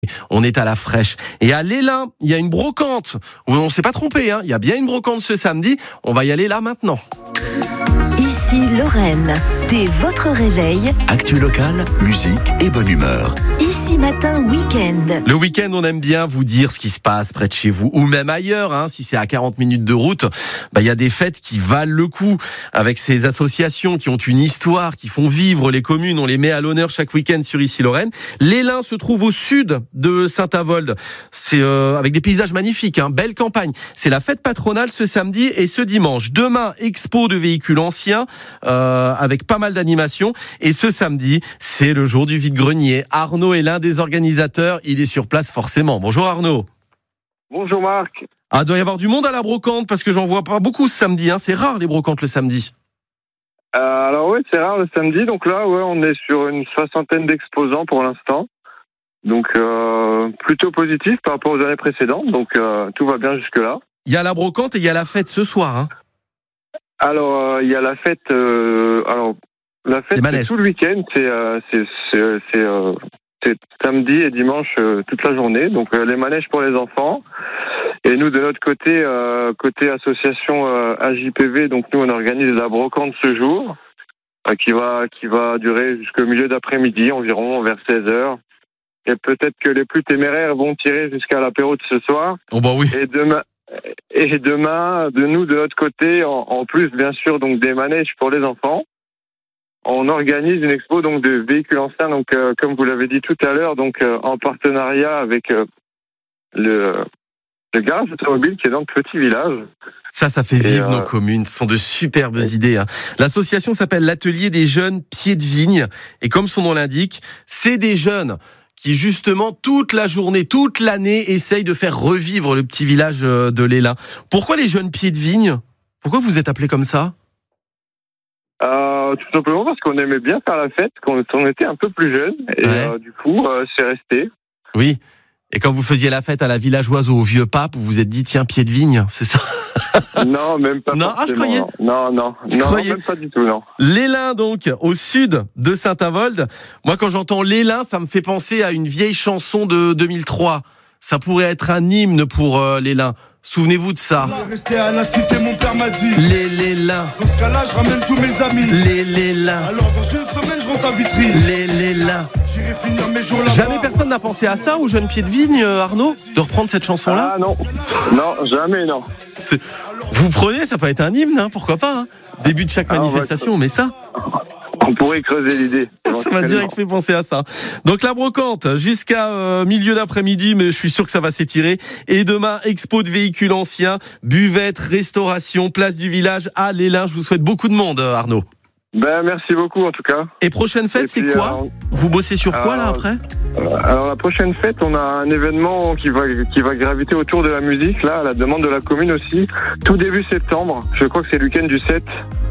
On est à la fraîche. Et à l'Élin, il y a une brocante. On s'est pas trompé, il y a bien une brocante ce samedi. On va y aller là maintenant. Ici Lorraine, dès votre réveil. Actu locale, musique et bonne humeur. Ici Matin Week-end. Le week-end, on aime bien vous dire ce qui se passe près de chez vous ou même ailleurs. Si c'est à 40 minutes de route, il y a des fêtes qui valent le coup. Avec ces associations qui ont une histoire, qui font vivre les communes, on les met à l'honneur chaque week-end sur Ici Lorraine. L'Élin se trouve au sud de Saint-Avold. C'est avec des paysages magnifiques, belle campagne. C'est la fête patronale ce samedi et ce dimanche. Demain, expo de véhicules anciens avec pas mal d'animations. Et ce samedi, c'est le jour du vide-grenier. Arnaud est l'un des organisateurs. Il est sur place forcément. Bonjour Arnaud. Bonjour Marc. Doit y avoir du monde à la brocante parce que j'en vois pas beaucoup ce samedi. C'est rare les brocantes le samedi. Alors oui, c'est rare le samedi. Donc là, on est sur une 60aine d'exposants pour l'instant. Donc plutôt positif par rapport aux années précédentes. Donc tout va bien jusque-là. Il y a la brocante et il y a la fête ce soir. Alors il y a la fête. La fête c'est tout le week-end. C'est samedi et dimanche toute la journée. Donc les manèges pour les enfants. Et nous de notre côté, côté association AJPV, donc nous on organise la brocante ce jour, qui va durer jusqu'au milieu d'après-midi environ, vers 16h. Et peut-être que les plus téméraires vont tirer jusqu'à l'apéro de ce soir. Oh bah oui. Et demain, de nous de notre côté, en plus bien sûr donc des manèges pour les enfants, on organise une expo donc de véhicules anciens, donc comme vous l'avez dit tout à l'heure, donc en partenariat avec le garage automobile qui est dans le petit village. Ça fait vivre nos communes. Ce sont de superbes idées. L'association s'appelle l'Atelier des jeunes pieds de vigne. Et comme son nom l'indique, c'est des jeunes qui justement toute la journée, toute l'année essayent de faire revivre le petit village de l'Élin. Pourquoi les jeunes pieds de vigne ? Pourquoi vous êtes appelés comme ça ? Tout simplement parce qu'on aimait bien faire la fête quand on était un peu plus jeune. Et du coup, c'est resté. Oui. Et quand vous faisiez la fête à la villageoise ou au Vieux Pape, vous vous êtes dit, tiens, pied de vigne, c'est ça ? Non, même pas. Non, je croyais. Non, même pas du tout, non. L'Élin, donc, au sud de Saint-Avold. Moi, quand j'entends l'Élin, ça me fait penser à une vieille chanson de 2003. Ça pourrait être un hymne pour l'Élin. Souvenez-vous de ça. Rester à la cité, mon père m'a dit. L'Élin. Dans ce cas-là, je ramène tous mes amis. L'Élin. Alors dans une semaine, je rentre à Vitry. L'Élin. J'irai finir mes jours là-bas. Jamais personne n'a pensé à ça, aux jeunes pieds de vigne, Arnaud, de reprendre cette chanson-là ? Ah non, jamais, non. Vous prenez, ça peut être un hymne, pourquoi pas. Début de chaque manifestation, mais ça. On pourrait creuser l'idée. Ça m'a direct fait penser à ça. Donc la brocante jusqu'à milieu d'après-midi, mais je suis sûr que ça va s'étirer. Et demain, expo de véhicules anciens, buvette, restauration, place du village à l'Élin. Je vous souhaite beaucoup de monde, Arnaud. Merci beaucoup en tout cas. Et prochaine fête, c'est quoi ? Vous bossez sur quoi là après ? Alors la prochaine fête, on a un événement qui va graviter autour de la musique, là, à la demande de la commune aussi, tout début septembre. Je crois que c'est le week-end du 7.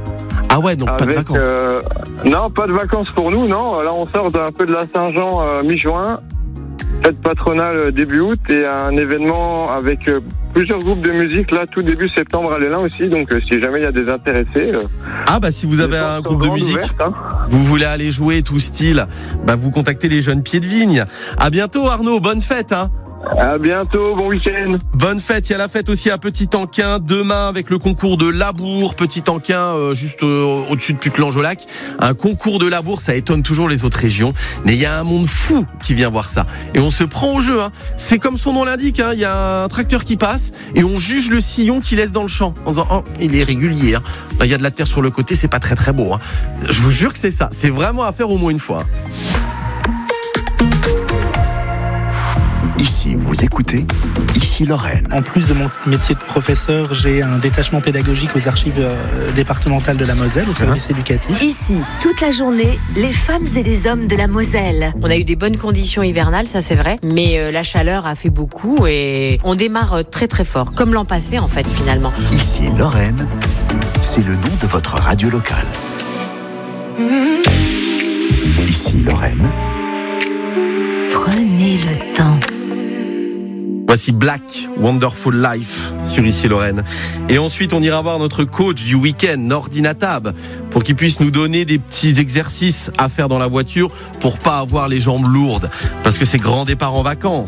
Ah ouais, donc pas de vacances. Non, pas de vacances pour nous, non. Là, on sort un peu de la Saint-Jean mi-juin, fête patronale début août et un événement avec plusieurs groupes de musique, là, tout début septembre à l'Élin aussi. Donc, si jamais il y a des intéressés... si vous avez un groupe de musique, vous voulez aller jouer tout style, vous contactez les jeunes pieds de vigne. À bientôt Arnaud, bonne fête. À bientôt, bon week-end. Bonne fête, il y a la fête aussi à Petit-Anquin, demain avec le concours de labour. Petit-Anquin, juste au-dessus de Puclange-au-Lac. Un concours de labour, ça étonne toujours les autres régions. Mais il y a un monde fou qui vient voir ça. Et on se prend au jeu. C'est comme son nom l'indique, il y a un tracteur qui passe et on juge le sillon qu'il laisse dans le champ. En disant, il est régulier. Là, il y a de la terre sur le côté, c'est pas très très beau. Je vous jure que c'est ça. C'est vraiment à faire au moins une fois. Ici, vous écoutez Ici Lorraine. En plus de mon métier de professeur, j'ai un détachement pédagogique aux archives départementales de la Moselle, au service éducatif. Ici, toute la journée, les femmes et les hommes de la Moselle. On a eu des bonnes conditions hivernales, ça c'est vrai, mais la chaleur a fait beaucoup et on démarre très très fort, comme l'an passé en fait finalement. Ici Lorraine, c'est le nom de votre radio locale. Ici Lorraine. Prenez le temps. Voici Black, Wonderful Life, sur Ici Lorraine. Et ensuite, on ira voir notre coach du week-end, Nordinatab, pour qu'il puisse nous donner des petits exercices à faire dans la voiture pour pas avoir les jambes lourdes. Parce que c'est grand départ en vacances.